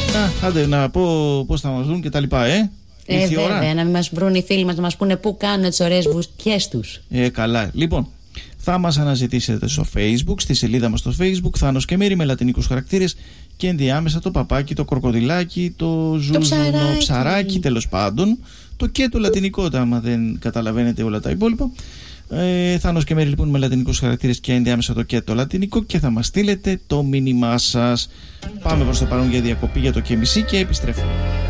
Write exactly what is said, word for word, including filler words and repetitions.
Α, άντε να πω πώς θα μας βρουν και τα λοιπά, ε. Ε, βέβαια, να μην μας βρουν οι φίλοι μας, να μας πούνε πού κάνουν τις ωραίες βουσκές τους. Ε, καλά. Λοιπόν, θα μας αναζητήσετε στο Facebook, στη σελίδα μας στο Facebook, Θάνος και Μέρη με λατινικούς χαρακτήρες και ενδιάμεσα το παπάκι, το κροκοδιλάκι, το ζούζουνο ψαράκι, ψαράκι τέλος πάντων. Το και το λατινικό, άμα δεν καταλαβαίνετε όλα τα υπόλοιπα. Ε, Θάνος και Μέρη λοιπόν με λατινικούς χαρακτήρες και ενδιάμεσα το και το λατινικό και θα μας στείλετε το μήνυμά σας. Πάμε προς το παρόν για διακοπή για το και μισή και επιστρέφουμε.